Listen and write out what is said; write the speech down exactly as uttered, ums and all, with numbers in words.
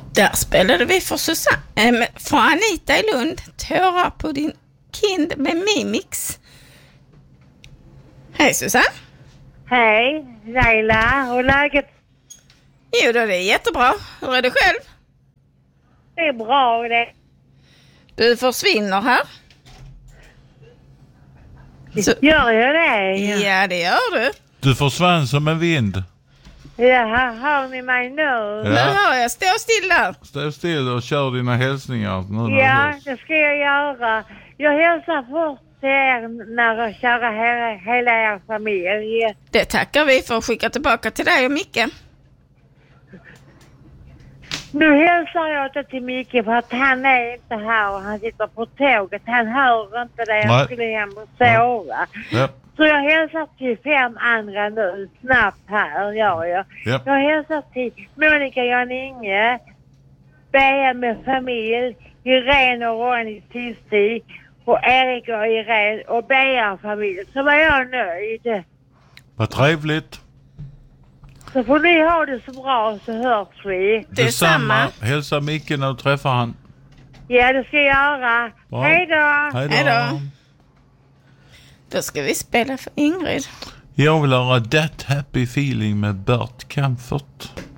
Där spelade vi för Susanne, äh, för Anita i Lund. Tårar på din kind med Mimix. Hej Susanne. Hej Laila, och läget? Jo då, det är jättebra. Hur är det själv? Det är bra det. Du försvinner här. Så, gör jag det? Ja. ja, det gör du. Du försvann som en vind. Ja, hör ni mig nu? Ja. Nu hör jag, stå still där. Stå still och kör dina hälsningar. Nu ja, det ska jag göra. Jag hälsar först till er när jag kör hela, hela er familj. Det tackar vi för att skicka tillbaka till dig och Micke. Nu hälsar jag inte till Micke för att han är inte här och han sitter på tåget. Han hör inte det. Jag skulle hem och sova. Ja. Så jag hälsar till fem andra nu. Snabbt här, ja, ja. Ja. Jag hälsar till Monica, Jan Inge, Bea med familj, Irene och Ronny Tisti och Erik och Irene och Bea familj. Så var jag nöjd. Vad trevligt. Så får ni ha det så bra så hörs vi. Detsamma. Hälsa Micke när du träffar han. Ja, det ska jag göra. Bra. Hej då. Hej då. Hej då. Då ska vi spela för Ingrid. Jag vill höra That Happy Feeling med Bert Comfort.